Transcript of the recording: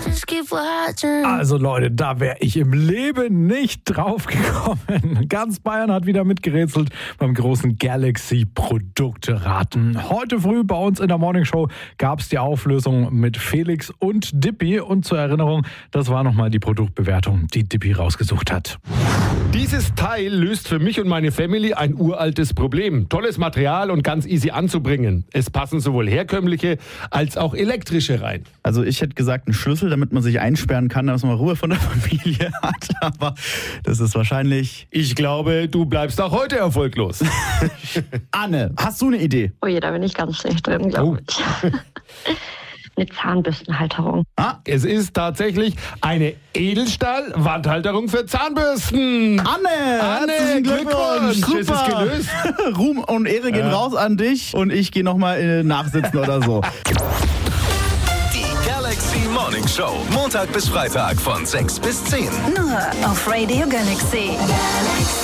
Also Leute, da wäre ich im Leben nicht drauf gekommen. Ganz Bayern hat wieder mitgerätselt beim großen Galaxy-Produkte-Raten. Heute früh bei uns in der Morningshow gab es die Auflösung mit Felix und Dippi. Und zur Erinnerung, das war nochmal die Produktbewertung, die Dippi rausgesucht hat. Dieses Teil löst für mich und meine Family ein uraltes Problem. Tolles Material und ganz easy anzubringen. Es passen sowohl herkömmliche als auch elektrische rein. Also ich hätte gesagt, ein Schlüssel, damit man sich einsperren kann, dass man Ruhe von der Familie hat. Aber das ist wahrscheinlich... Ich glaube, du bleibst auch heute erfolglos. Anne, hast du eine Idee? Oh je, da bin ich ganz schlecht drin, glaube ich. Eine Zahnbürstenhalterung. Es ist tatsächlich eine Edelstahl-Wandhalterung für Zahnbürsten. Anne, herzlichen Glückwunsch. Super. Es ist Super. gelöst. Ruhm und Ehre gehen raus an dich und ich gehe nochmal nachsitzen oder so. Die Galaxy Morning Show. Montag bis Freitag von 6 bis 10. Nur auf Radio Galaxy.